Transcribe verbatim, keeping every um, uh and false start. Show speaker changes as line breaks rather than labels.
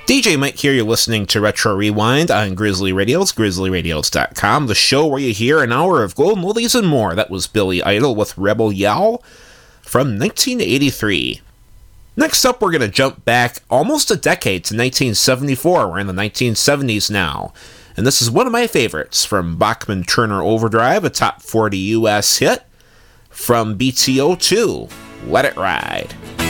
D J Mike here, you're listening to Retro Rewind on Grizzly Radios, grizzly radios dot com, the show where you hear an hour of golden oldies and more. That was Billy Idol with Rebel Yell from nineteen eighty-three. Next up, we're going to jump back almost a decade to nineteen seventy-four. We're in the nineteen seventies now. And this is one of my favorites from Bachman Turner Overdrive, a top forty U S hit from B T O two, Let It Ride.